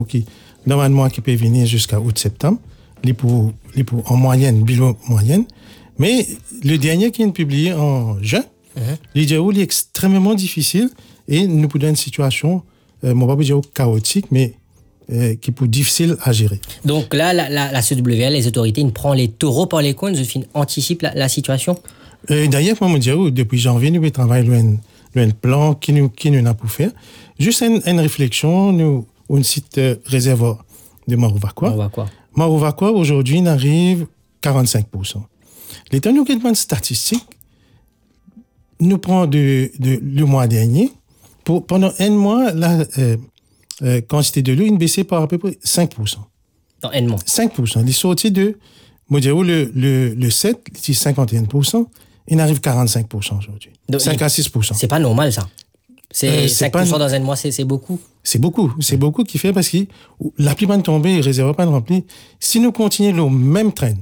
qui, normalement, qui peut venir jusqu'à août-septembre, en moyenne, bilan moyenne. Mais le dernier qui est publié en juin, il est extrêmement difficile et nous peut donner une situation, on va pas dire chaotique, mais qui est plus difficile à gérer. Donc là, la CWL, les autorités, ils prennent les taureaux par les cornes, ils anticipent la situation. D'ailleurs, moi, je dis, depuis janvier, nous travaillons un plan qui nous a pour faire. Juste une réflexion, nous, un site réservoir de Marovaquois. Marovaquois, aujourd'hui, n'arrive 45%. L'état nous une statistique, nous prend le mois dernier, pendant un mois, la quantité de l'eau est baissée par à peu près 5%. Dans un mois. 5%. Il est sorti de, le 7, c'est 51%, il arrive 45% aujourd'hui. Donc, 5 à 6%. C'est pas normal, ça. C'est 5% dans un mois, c'est beaucoup. C'est beaucoup qui fait parce que la pluie va tomber, le réservoir pas rempli. Si nous continuons le même train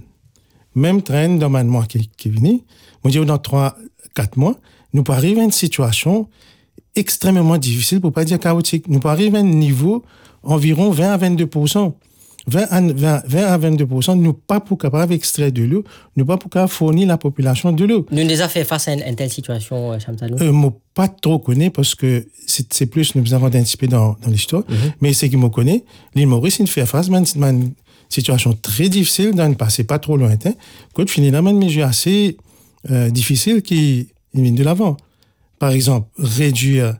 dans le mois qui vient, dans 3-4 mois, nous pouvons arriver à une situation extrêmement difficile, pour ne pas dire chaotique. Nous pouvons arriver à un niveau environ 20 à 22%. 20 à 22%, nous pas pour capable d'extraire de l'eau, nous pas pour capable fournir la population de l'eau. Nous déjà fait face à une telle situation, Chamtalou? Moi, pas trop connais parce que c'est plus nous avons anticipé dans l'histoire, mais c'est qui me connaît, l'île Maurice, il fait face à une situation très difficile dans le passé, pas trop lointain, quand finit là, mais j'ai assez difficile qui vient de l'avant. Par exemple, réduire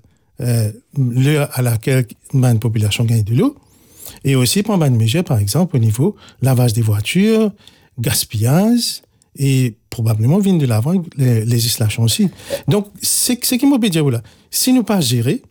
l'heure à laquelle une population gagne de l'eau, et aussi prendre une mesure, par exemple, au niveau lavage des voitures, gaspillage, et probablement vient de l'avant législation aussi. Donc, c'est qui m'a dit là. Si nous pas gérer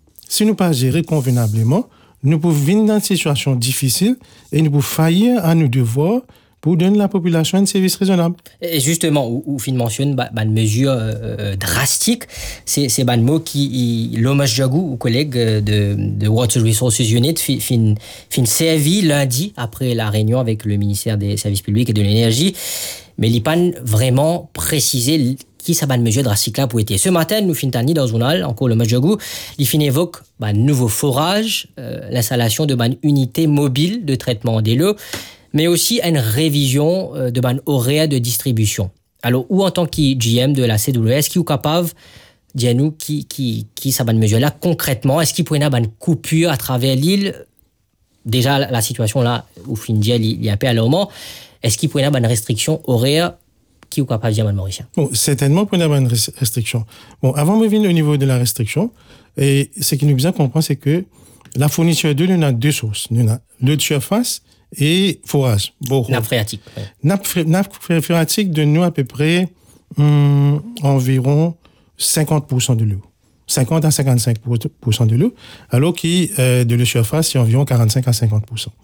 convenablement, nous pouvons venir dans une situation difficile et nous pouvons faillir à nos devoirs pour donner à la population un service raisonnable. Et justement, où Fin mentionne une mesure drastique, c'est un mot qui, l'hommage Jagou, aux collègues de Water Resources Unit, fin servi lundi après la réunion avec le ministère des Services Publics et de l'Énergie. Mais il n'a pas vraiment précisé qui ça une mesure drastique là pour être. Ce matin, nous fin tani dans le journal, encore le Jagou, il fin évoque un nouveau forage, l'installation de une unité mobile de traitement des eaux, mais aussi une révision de horaire de distribution. Alors, où en tant que GM de la CWS, qui est capable de dire nous qui ça va mesure là concrètement, est-ce qu'il pourrait y avoir une coupure à travers l'île? Déjà, la situation là, où fin il y a un peu alarmant, est-ce qu'il pourrait y avoir une restriction horaire qui est capable de dire Mauricien? Bon, certainement, pour y avoir une restriction. Bon, avant de venir au niveau de la restriction, et ce qui nous bien comprendre, c'est que la fourniture d'eau, nous avons deux sources. Nous avons l'eau de surface et forage. Nappe phréatique. Ouais. Nappe phréatique de nous à peu près environ 50% de l'eau. 50 à 55% de l'eau, alors que de l'eau surface, c'est environ 45 à 50%.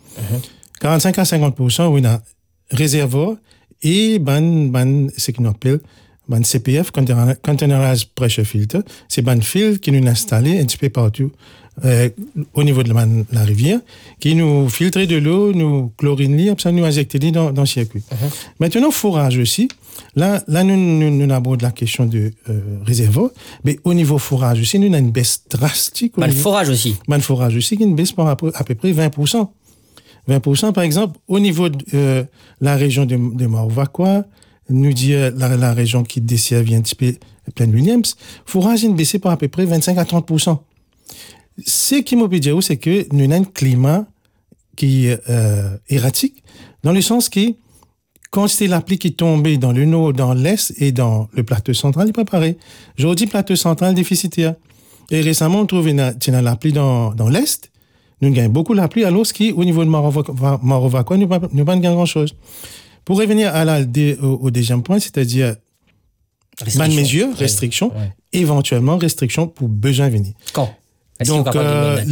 45 à 50%, on a réservoir et ce qu'on appelle CPF, Containerized Pressure Filter. C'est un filtre qui nous installé un petit peu partout au niveau de la rivière, qui nous filtre de l'eau, nous chlorine, après nous injecte dans le circuit. Maintenant, forage aussi. Là nous abordons la question de réservoir, mais au niveau forage aussi, nous avons une baisse drastique. Forage aussi, qui une baisse par à peu près 20%. 20%, par exemple, au niveau de la région de Marovaquois, nous dit la région qui desservit un petit peu Plaine Williams, forage une baissé par à peu près 25 à 30%. Ce qui m'a dit, c'est que nous avons un climat qui est erratique, dans le sens que quand c'est la pluie qui est tombée dans le nord, dans l'est et dans le plateau central, il n'est pas pareil. Aujourd'hui, plateau central déficitaire. Et récemment, on trouve la pluie dans l'est. Nous gagnons beaucoup la pluie, alors qu'au niveau de Marovaquois, nous ne pas grand-chose. Pour revenir au deuxième point, c'est-à-dire bonne mesure, restriction, éventuellement restriction pour besoin venir. Quand? Donc, dans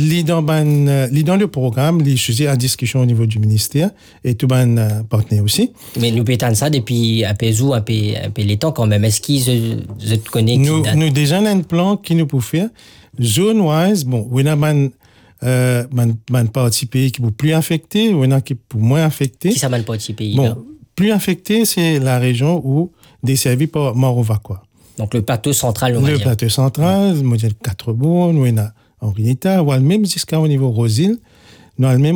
le programme, les sujets à discussion au niveau du ministère et tout ban partenaire aussi. Mais nous pétons ça depuis un peu les temps quand même. Est-ce qu'ils se connaissent? Nous déjà un plan qui nous peut faire zone-wise. Bon, on a ban partie pays qui est plus affecté, on a qui est moins affecté. Qui ça ban partie pays? Bon, plus affecté, c'est la région où desservie par Marovaquois. Donc le plateau central, on va dire. Le plateau central, modèle 4 bourgs, nous on a Henrietta, ou même jusqu'à au niveau Rosile, nous même